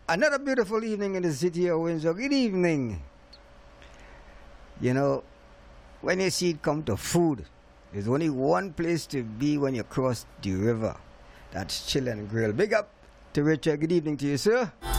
Another beautiful evening in the city of Windsor. Good evening. You know, when you see it come to food, there's only one place to be when you cross the river. That's Chill and Grill. Big up to Richard. Good evening to you, sir.